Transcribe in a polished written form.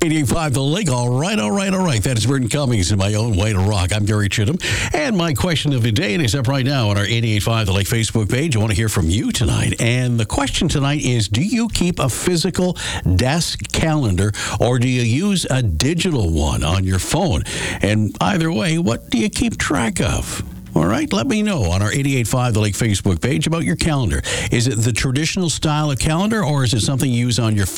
88.5 The Lake. All right. That is Burton Cummings in my own way to rock. I'm Gary Chittum. And my question of the day is up right now on our 88.5 The Lake Facebook page. I want to hear from you tonight. And the question tonight is, do you keep a physical desk calendar or do you use a digital one on your phone? And either way, what do you keep track of? All right, let me know on our 88.5 The Lake Facebook page about your calendar. Is it the traditional style of calendar or is it something you use on your phone?